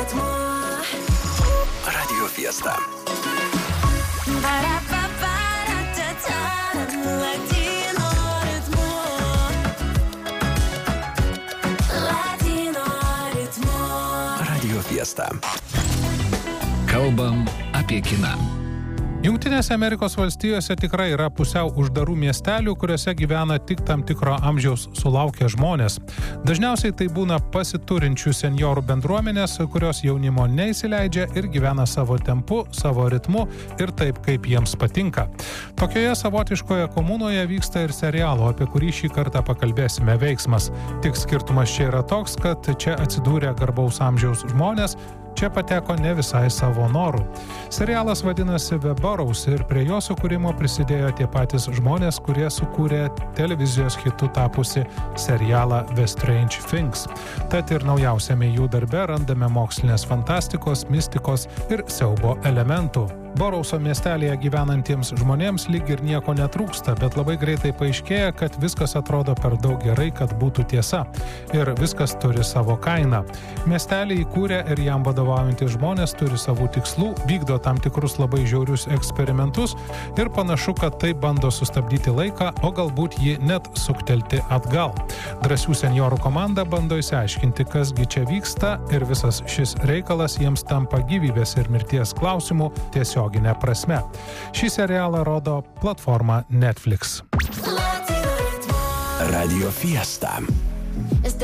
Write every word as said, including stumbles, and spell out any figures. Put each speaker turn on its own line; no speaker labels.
Radio Fiesta. Radio Fiesta.
Kalbam apie kiną.
Jungtinėse Amerikos valstijose tikrai yra pusiau uždarų miestelių, kuriuose gyvena tik tam tikro amžiaus sulaukę žmonės. Dažniausiai tai būna pasiturinčių senjorų bendruomenės, kurios jaunimo neįsileidžia ir gyvena savo tempu, savo ritmu ir taip, kaip jiems patinka. Tokioje savotiškoje komunoje vyksta ir serialo, apie kurį šį kartą pakalbėsime, veiksmas. Tik skirtumas čia yra toks, kad čia atsidūrė garbaus amžiaus žmonės, čia pateko ne visai savo norų. Serialas vadinasi The Burrows ir prie jo sukūrimo prisidėjo tie patys žmonės, kurie sukūrė televizijos hitu tapusi serialą The Strange Things. Tad ir naujausiame jų darbe randame mokslinės fantastikos, mistikos ir siaubo elementų. Burrowso miestelėje gyvenantiems žmonėms lyg ir nieko netrūksta, bet labai greitai paaiškėja, kad viskas atrodo per daug gerai, kad būtų tiesa. Ir viskas turi savo kainą. Miestelį įkūrė ir jam vadovaujantys žmonės turi savų tikslų, vykdo tam tikrus labai žiaurius eksperimentus ir panašu, kad tai bando sustabdyti laiką, o galbūt jį net suktelti atgal. Drąsių senjorų komanda bando išsiaiškinti, kasgi čia vyksta, ir visas šis reikalas jiems tampa gyvybės ir mirties klausimų tiesioginė prasme. Šį serialą rodo platforma Netflix.
Radio Fiesta.